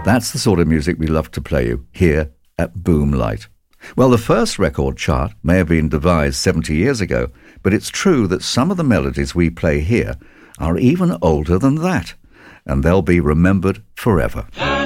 That's the sort of music we love to play you here at Boomlight. Well, the first record chart may have been devised 70 years ago, but it's true that some of the melodies we play here are even older than that, and they'll be remembered forever.